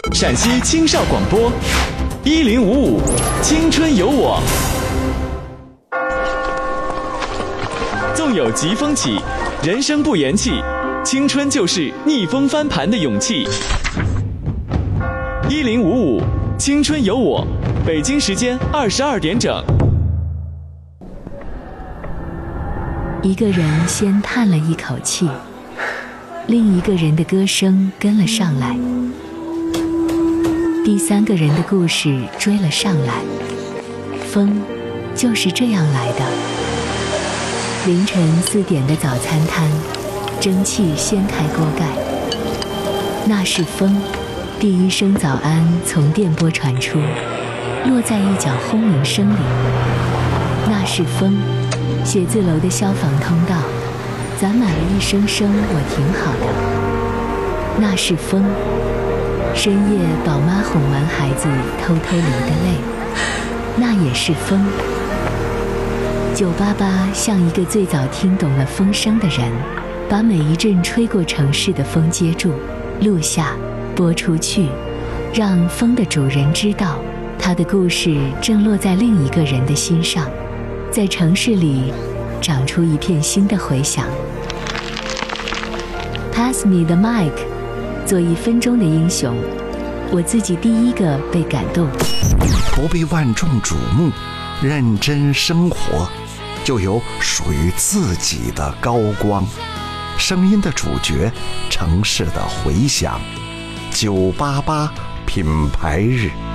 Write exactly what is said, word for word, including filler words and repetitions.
陕西青少广播，一零五五青春有我。纵有疾风起，人生不言弃，青春就是逆风翻盘的勇气。一零五五青春有我，北京时间二十二点整。 一个人先叹了一口气，另一个人的歌声跟了上来，第三个人的故事追了上来。风就是这样来的。凌晨四点的早餐摊，蒸汽掀开锅盖，那是风。第一声早安从电波传出，落在一角轰鸣声里，那是风。写字楼的消防通道攒满了一声声我挺好的，那是风。深夜宝妈哄完孩子偷偷流的泪，那也是风。九八八像一个最早听懂了风声的人，把每一阵吹过城市的风接住，录下，播出去，让风的主人知道，他的故事正落在另一个人的心上，在城市里长出一片新的回响。 Pass me the mic， 做一分钟的英雄，我自己第一个被感动。 不被万众瞩目，认真生活，就有属于自己的高光。声音的主角，城市的回响。九八八品牌日。